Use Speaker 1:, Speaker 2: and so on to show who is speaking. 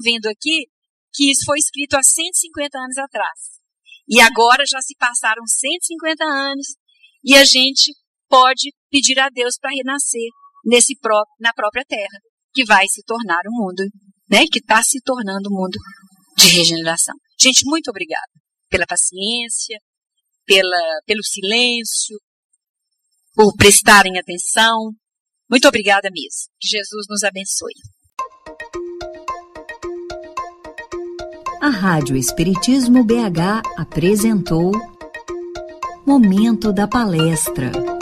Speaker 1: vendo aqui que isso foi escrito há 150 anos atrás. E agora já se passaram 150 anos e a gente pode pedir a Deus para renascer na própria terra, que vai se tornar um mundo, né, que está se tornando um mundo de regeneração. Gente, muito obrigada pela paciência, pelo silêncio, por prestarem atenção. Muito obrigada mesmo. Que Jesus nos abençoe.
Speaker 2: A Rádio Espiritismo BH apresentou Momento da Palestra.